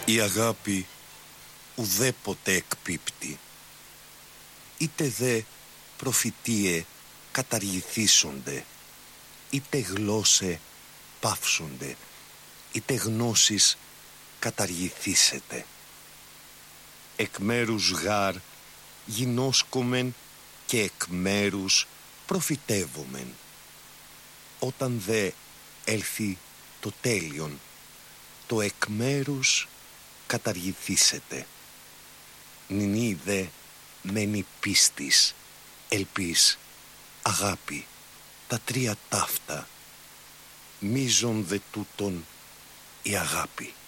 Η αγάπη ουδέποτε εκπίπτει, είτε δε προφητείε καταργηθήσονται, είτε γλώσσε πάυσονται, είτε γνώσεις καταργηθήσετε. Εκ μέρους γάρ γινώσκομεν και εκ μέρους προφητεύομεν. Όταν δε έλθει το τέλειον, το εκ μέρους καταργηθήσετε. Νυνή δε μένει πίστης, ελπίς, αγάπη, τα τρία ταύτα. Μείζον δε τούτον η αγάπη.